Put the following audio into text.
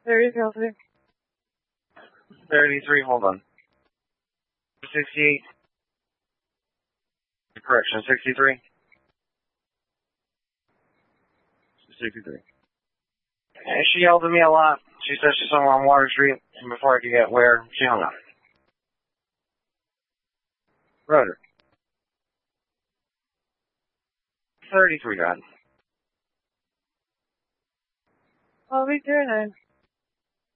30, 33, hold on. 68. Correction, 63. 63. And she yelled at me a lot. She said she's somewhere on Water Street, and before I could get where, she hung up. Rotor. 33, God. I'll be doing it.